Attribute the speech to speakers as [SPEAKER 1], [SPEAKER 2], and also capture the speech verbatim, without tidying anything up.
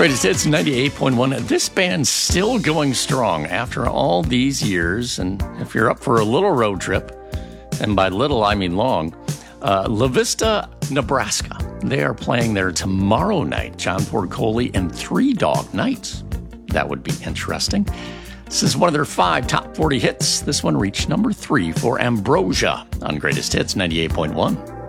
[SPEAKER 1] Greatest Hits ninety-eight point one. This band's still going strong after all these years. And if you're up for a little road trip, and by little I mean long, uh, La Vista, Nebraska. They are playing there tomorrow night. John Ford Coley and Three Dog Night. That would be interesting. This is one of their five top forty hits. This one reached number three for Ambrosia on Greatest Hits ninety-eight point one.